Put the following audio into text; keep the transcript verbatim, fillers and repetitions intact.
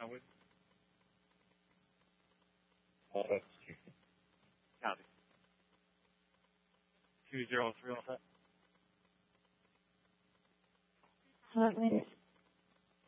Howard? Uh, Copy. Two zero three, all set? Let me